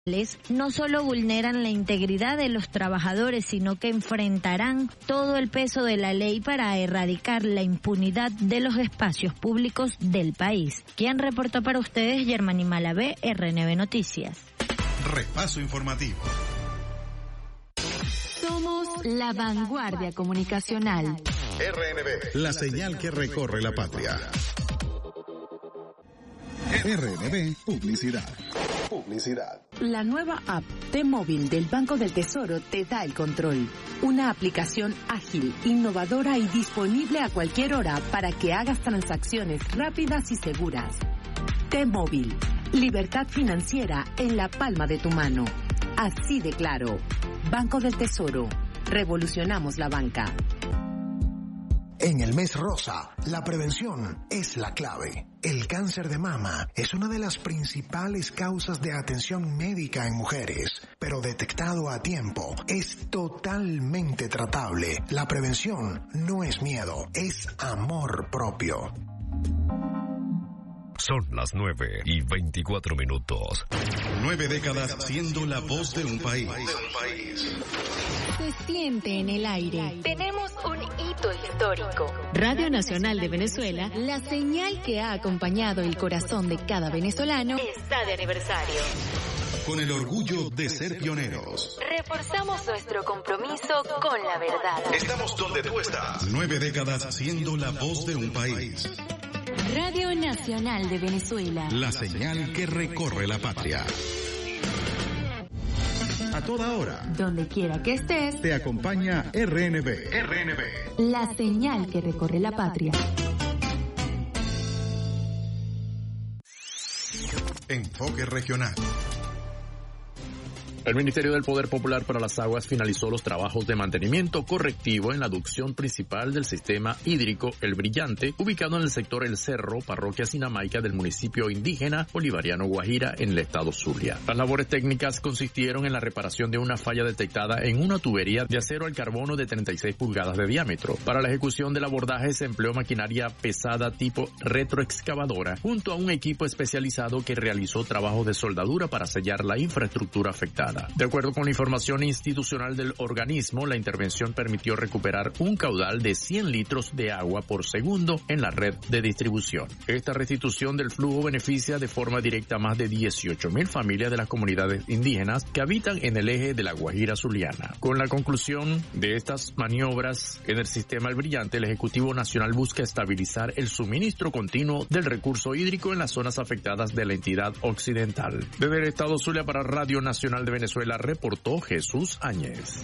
no solo vulneran la integridad de los trabajadores, sino que enfrentarán todo el peso de la ley para erradicar la impunidad de los espacios públicos del país. ¿Quién reportó para ustedes? Germany Malavé, RNB Noticias. Repaso informativo. Somos la vanguardia comunicacional. RNB, la señal que recorre la patria. RNB Publicidad. La nueva app T-Móvil del Banco del Tesoro te da el control. Una aplicación ágil, innovadora y disponible a cualquier hora para que hagas transacciones rápidas y seguras. T-Móvil, libertad financiera en la palma de tu mano. Así de claro. Banco del Tesoro. Revolucionamos la banca. En el mes rosa, la prevención es la clave. El cáncer de mama es una de las principales causas de atención médica en mujeres, pero detectado a tiempo es totalmente tratable. La prevención no es miedo, es amor propio. Son las 9:24. 9 décadas siendo la voz de un país. Se siente en el aire. Tenemos un hito histórico. Radio Nacional de Venezuela, la señal que ha acompañado el corazón de cada venezolano, Está de aniversario. Con el orgullo de ser pioneros. Reforzamos nuestro compromiso con la verdad. Estamos donde tú estás. 9 décadas siendo la voz de un país. Radio Nacional de Venezuela. La señal que recorre la patria. A toda hora. Donde quiera que estés. Te acompaña RNB. La señal que recorre la patria. Enfoque regional. El Ministerio del Poder Popular para las Aguas finalizó los trabajos de mantenimiento correctivo en la aducción principal del sistema hídrico El Brillante, ubicado en el sector El Cerro, parroquia sinamaica del municipio indígena bolivariano Guajira, en el estado Zulia. Las labores técnicas consistieron en la reparación de una falla detectada en una tubería de acero al carbono de 36 pulgadas de diámetro. Para la ejecución del abordaje se empleó maquinaria pesada tipo retroexcavadora, junto a un equipo especializado que realizó trabajos de soldadura para sellar la infraestructura afectada. De acuerdo con la información institucional del organismo, la intervención permitió recuperar un caudal de 100 litros de agua por segundo en la red de distribución. Esta restitución del flujo beneficia de forma directa a más de 18.000 familias de las comunidades indígenas que habitan en el eje de la Guajira Zuliana. Con la conclusión de estas maniobras en el sistema El Brillante, el Ejecutivo Nacional busca estabilizar el suministro continuo del recurso hídrico en las zonas afectadas de la entidad occidental. Desde el estado Zulia para Radio Nacional de Venezuela reportó Jesús Áñez.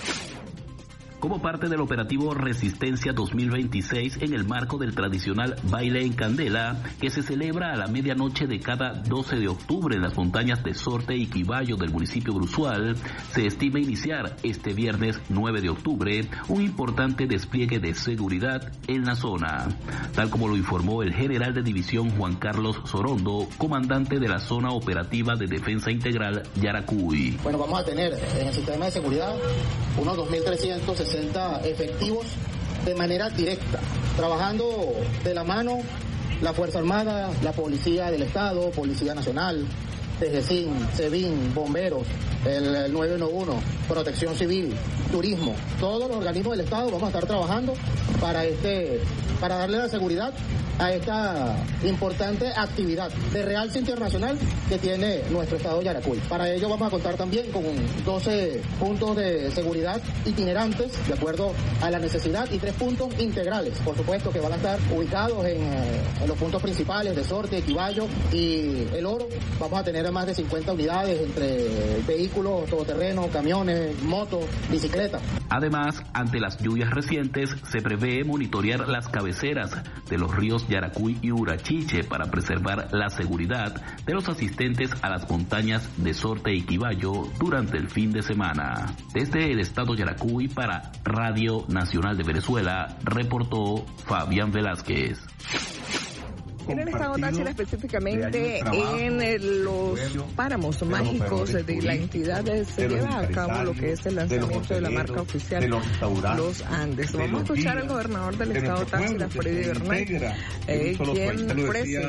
Como parte del operativo Resistencia 2026 en el marco del tradicional baile en Candela, que se celebra a la medianoche de cada 12 de octubre en las montañas de Sorte y Quibayo del municipio Bruzual, se estima iniciar este viernes 9 de octubre un importante despliegue de seguridad en la zona, tal como lo informó el general de división Juan Carlos Sorondo, comandante de la zona operativa de defensa integral Yaracuy. Bueno, vamos a tener en el sistema de seguridad unos 2.360 efectivos de manera directa, trabajando de la mano la Fuerza Armada, la Policía del Estado, Policía Nacional, TGCIN, SEBIN, Bomberos, el 911, Protección Civil, Turismo, todos los organismos del Estado vamos a estar trabajando para darle la seguridad a esta importante actividad de realce internacional que tiene nuestro estado de Yaracuy. Para ello vamos a contar también con 12 puntos de seguridad itinerantes de acuerdo a la necesidad y 3 puntos integrales, por supuesto, que van a estar ubicados en los puntos principales de Sorte, Quibayo y El Oro. Vamos a tener más de 50 unidades entre vehículos, todoterreno, camiones, motos, bicicletas. Además, ante las lluvias recientes, se prevé monitorear las cabeceras de los ríos Yaracuy y Urachiche para preservar la seguridad de los asistentes a las montañas de Sorte y Quibayo durante el fin de semana. Desde el estado Yaracuy para Radio Nacional de Venezuela, reportó Fabián Velázquez. En el estado Táchira, específicamente en los páramos mágicos de la entidad, se lleva a cabo lo que es el lanzamiento de la marca oficial Los Andes. Vamos a escuchar al gobernador del estado Táchira, Freddy Bernal, quien ofrece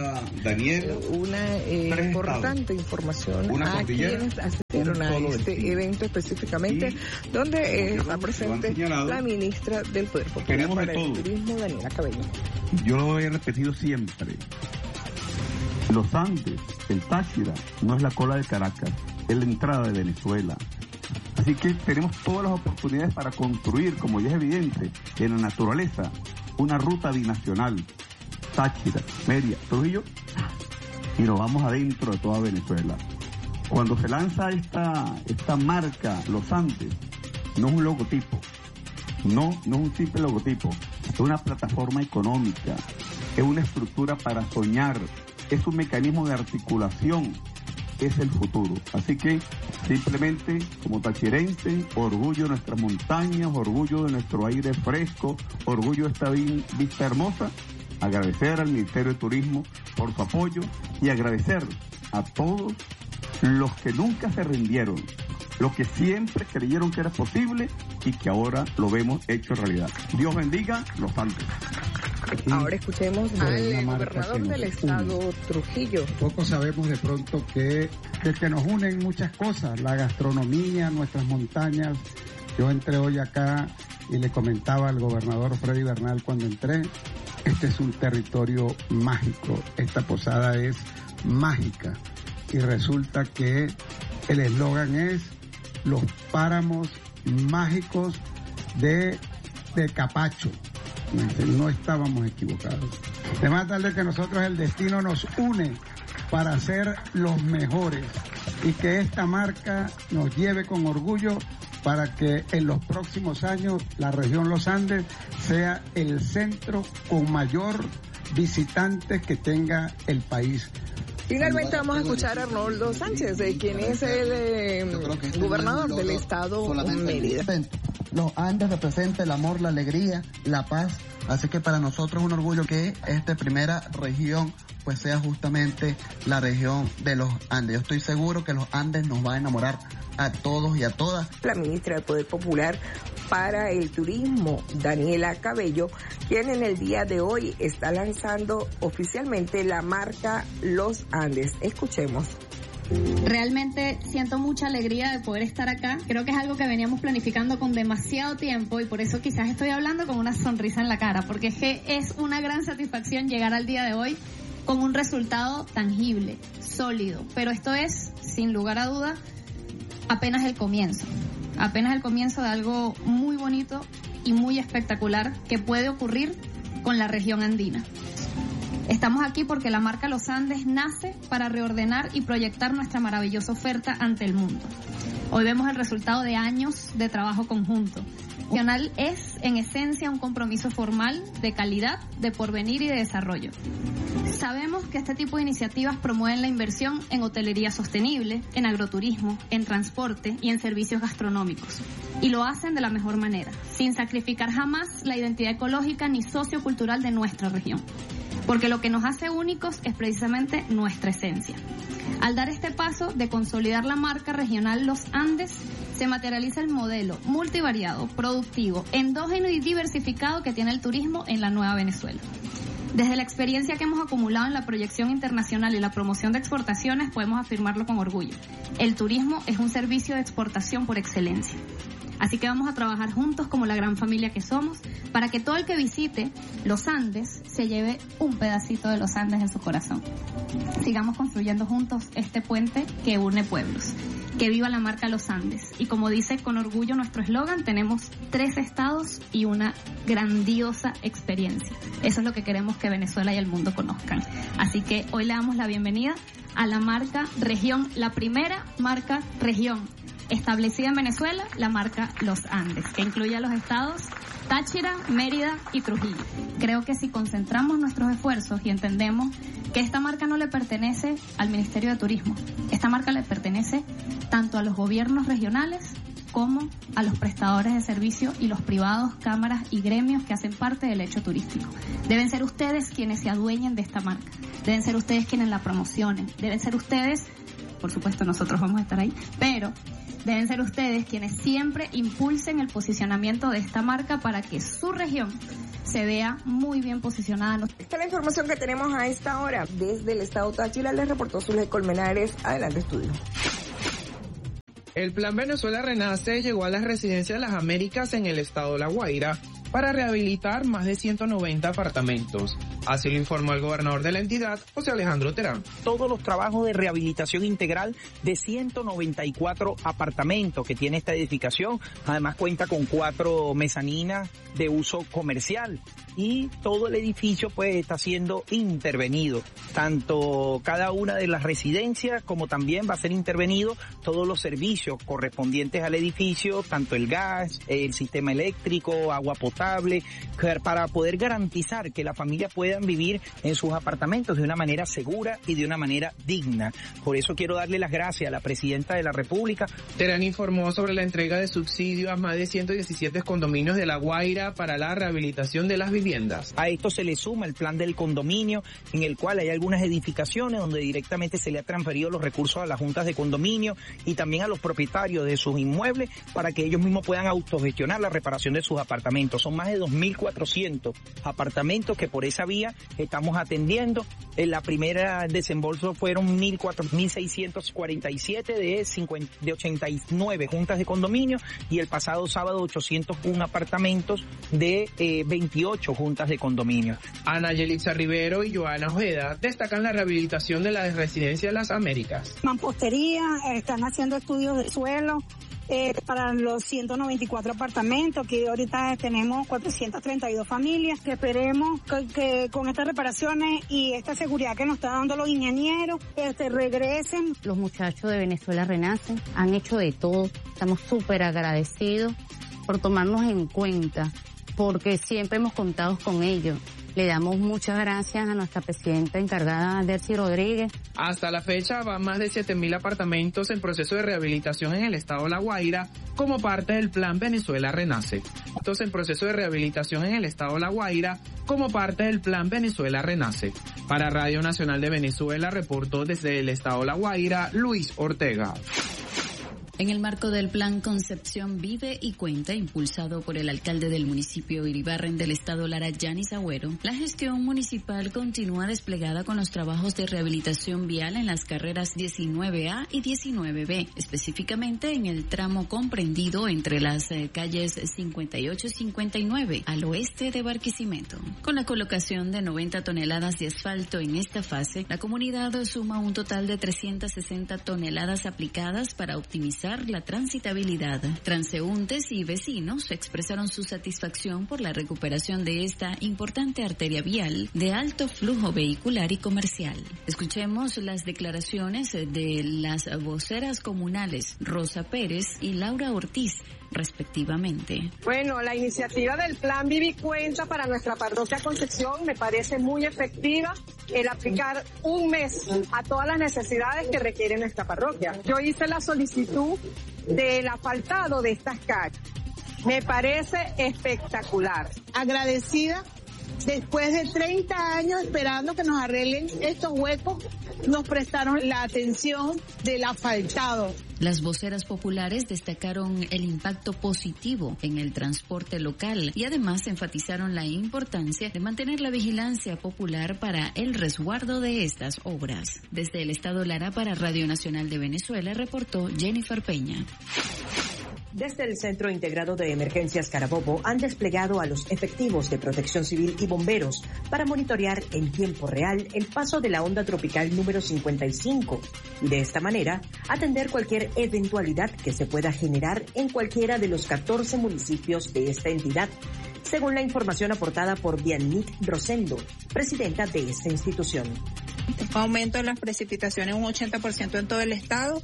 una importante información a quienes asistieron a este evento específicamente, donde está presente la ministra del Poder Popular para el Turismo, Daniela Cabello. Yo lo he repetido siempre. Los Andes, el Táchira, no es la cola de Caracas, es la entrada de Venezuela. Así que tenemos todas las oportunidades para construir, como ya es evidente, en la naturaleza, una ruta binacional. Táchira, Mérida, Trujillo, y nos vamos adentro de toda Venezuela. Cuando se lanza esta marca, Los Andes, no es un logotipo, no es un simple logotipo, es una plataforma económica, es una estructura para soñar, es un mecanismo de articulación, es el futuro. Así que simplemente como tachirense, orgullo de nuestras montañas, orgullo de nuestro aire fresco, orgullo de esta vista hermosa, agradecer al Ministerio de Turismo por su apoyo y agradecer a todos los que nunca se rindieron, los que siempre creyeron que era posible y que ahora lo vemos hecho realidad. Dios bendiga Los Andes. Ahora escuchemos al gobernador del estado Trujillo. Poco sabemos de pronto que nos unen muchas cosas, la gastronomía, nuestras montañas. Yo entré hoy acá y le comentaba al gobernador Freddy Bernal cuando entré, este es un territorio mágico, esta posada es mágica y resulta que el eslogan es los páramos mágicos de Capacho. No estábamos equivocados. De más tarde que nosotros el destino nos une para ser los mejores y que esta marca nos lleve con orgullo para que en los próximos años la región Los Andes sea el centro con mayor visitantes que tenga el país. Finalmente vamos a escuchar a Arnoldo Sánchez, quien es el gobernador del estado Mérida. Los Andes representan el amor, la alegría, la paz, así que para nosotros es un orgullo que esta primera región pues sea justamente la región de los Andes. Yo estoy seguro que los Andes nos va a enamorar a todos y a todas. La ministra del Poder Popular para el Turismo, Daniela Cabello, quien en el día de hoy está lanzando oficialmente la marca Los Andes. Escuchemos. Realmente siento mucha alegría de poder estar acá. Creo que es algo que veníamos planificando con demasiado tiempo y por eso quizás estoy hablando con una sonrisa en la cara, porque es que es una gran satisfacción llegar al día de hoy con un resultado tangible, sólido. Pero esto es, sin lugar a duda, apenas el comienzo de algo muy bonito y muy espectacular que puede ocurrir con la región andina. Estamos aquí porque la marca Los Andes nace para reordenar y proyectar nuestra maravillosa oferta ante el mundo. Hoy vemos el resultado de años de trabajo conjunto. Regional es, en esencia, un compromiso formal de calidad, de porvenir y de desarrollo. Sabemos que este tipo de iniciativas promueven la inversión en hotelería sostenible, en agroturismo, en transporte y en servicios gastronómicos. Y lo hacen de la mejor manera, sin sacrificar jamás la identidad ecológica ni sociocultural de nuestra región. Porque lo que nos hace únicos es precisamente nuestra esencia. Al dar este paso de consolidar la marca regional Los Andes, se materializa el modelo multivariado, productivo, endógeno y diversificado que tiene el turismo en la nueva Venezuela. Desde la experiencia que hemos acumulado en la proyección internacional y la promoción de exportaciones, podemos afirmarlo con orgullo. El turismo es un servicio de exportación por excelencia. Así que vamos a trabajar juntos como la gran familia que somos para que todo el que visite Los Andes se lleve un pedacito de Los Andes en su corazón. Sigamos construyendo juntos este puente que une pueblos. Que viva la marca Los Andes. Y como dice con orgullo nuestro eslogan, tenemos 3 estados y una grandiosa experiencia. Eso es lo que queremos que Venezuela y el mundo conozcan. Así que hoy le damos la bienvenida a la marca Región, la primera marca Región establecida en Venezuela, la marca Los Andes, que incluye a los estados Táchira, Mérida y Trujillo. Creo que si concentramos nuestros esfuerzos y entendemos que esta marca no le pertenece al Ministerio de Turismo, esta marca le pertenece tanto a los gobiernos regionales como a los prestadores de servicio y los privados, cámaras y gremios que hacen parte del hecho turístico. Deben ser ustedes quienes se adueñen de esta marca, deben ser ustedes quienes la promocionen, deben ser ustedes, por supuesto nosotros vamos a estar ahí, pero deben ser ustedes quienes siempre impulsen el posicionamiento de esta marca para que su región se vea muy bien posicionada. Esta es la información que tenemos a esta hora. Desde el estado Táchira les reportó Zuley Colmenares. Adelante, estudio. El Plan Venezuela Renace llegó a las Residencias Las Américas en el estado La Guaira para rehabilitar más de 190 apartamentos. Así lo informó el gobernador de la entidad, José Alejandro Terán. Todos los trabajos de rehabilitación integral de 194 apartamentos que tiene esta edificación. Además cuenta con 4 mezaninas de uso comercial y todo el edificio pues está siendo intervenido. Tanto cada una de las residencias como también va a ser intervenido todos los servicios correspondientes al edificio, tanto el gas, el sistema eléctrico, agua potable, para poder garantizar que las familias puedan vivir en sus apartamentos de una manera segura y de una manera digna. Por eso quiero darle las gracias a la Presidenta de la República. Terán informó sobre la entrega de subsidio a más de 117 condominios de La Guaira para la rehabilitación de las viviendas. A esto se le suma el plan del condominio, en el cual hay algunas edificaciones donde directamente se le ha transferido los recursos a las juntas de condominio y también a los propietarios de sus inmuebles para que ellos mismos puedan autogestionar la reparación de sus apartamentos. Son más de 2.400 apartamentos que por esa vía estamos atendiendo. En la primera desembolso fueron 1.647 de 89 juntas de condominio y el pasado sábado 801 apartamentos de 28 juntas de condominio. Ana Yelixa Rivero y Joana Ojeda destacan la rehabilitación de la residencia de Las Américas. Mampostería, están haciendo estudios de suelo para los 194 apartamentos, que ahorita tenemos 432 familias, que esperemos que con estas reparaciones y esta seguridad que nos está dando los ingenieros, regresen. Los muchachos de Venezuela Renacen han hecho de todo, estamos súper agradecidos por tomarnos en cuenta, porque siempre hemos contado con ellos. Le damos muchas gracias a nuestra presidenta encargada, Delcy Rodríguez. Hasta la fecha van más de 7.000 apartamentos en proceso de rehabilitación en el estado de La Guaira como parte del Plan Venezuela Renace. En proceso de rehabilitación en el estado de La Guaira como parte del Plan Venezuela Renace. Para Radio Nacional de Venezuela reportó desde el estado de La Guaira, Luis Ortega. En el marco del Plan Concepción Vive y Cuenta, impulsado por el alcalde del municipio Iribarren del estado Lara, Yanis Agüero, la gestión municipal continúa desplegada con los trabajos de rehabilitación vial en las carreras 19A y 19B, específicamente en el tramo comprendido entre las calles 58 y 59, al oeste de Barquisimeto. Con la colocación de 90 toneladas de asfalto en esta fase, la comunidad suma un total de 360 toneladas aplicadas para optimizar la transitabilidad. Transeúntes y vecinos expresaron su satisfacción por la recuperación de esta importante arteria vial de alto flujo vehicular y comercial. Escuchemos las declaraciones de las voceras comunales Rosa Pérez y Laura Ortiz, respectivamente. Bueno, la iniciativa del Plan Vive y Cuenta para nuestra parroquia Concepción me parece muy efectiva, el aplicar un mes a todas las necesidades que requiere nuestra parroquia. Yo hice la solicitud del asfaltado de estas calles. Me parece espectacular. Agradecida. Después de 30 años esperando que nos arreglen estos huecos, nos prestaron la atención del asfaltado. Las voceras populares destacaron el impacto positivo en el transporte local y además enfatizaron la importancia de mantener la vigilancia popular para el resguardo de estas obras. Desde el estado Lara para Radio Nacional de Venezuela reportó Jennifer Peña. Desde el Centro Integrado de Emergencias Carabobo han desplegado a los efectivos de Protección Civil y bomberos para monitorear en tiempo real el paso de la onda tropical número 55 y de esta manera atender cualquier eventualidad que se pueda generar en cualquiera de los 14 municipios de esta entidad, según la información aportada por Dianit Rosendo, presidenta de esta institución. Aumento de las precipitaciones un 80% en todo el estado.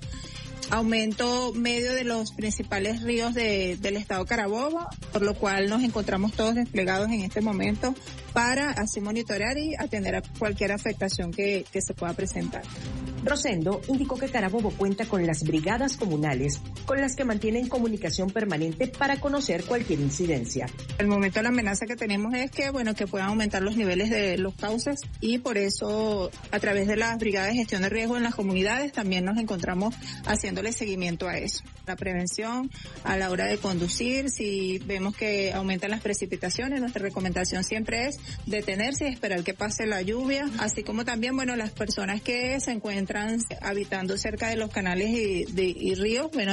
Aumento medio de los principales ríos del estado Carabobo, por lo cual nos encontramos todos desplegados en este momento para así monitorear y atender a cualquier afectación que se pueda presentar. Rosendo indicó que Carabobo cuenta con las brigadas comunales con las que mantienen comunicación permanente para conocer cualquier incidencia. El momento la amenaza que tenemos es que puedan aumentar los niveles de los cauces y por eso a través de las brigadas de gestión de riesgo en las comunidades también nos encontramos haciéndole seguimiento a eso. La prevención a la hora de conducir, si vemos que aumentan las precipitaciones, nuestra recomendación siempre es detenerse y esperar que pase la lluvia, así como también, las personas que se encuentran habitando cerca de los canales y ríos,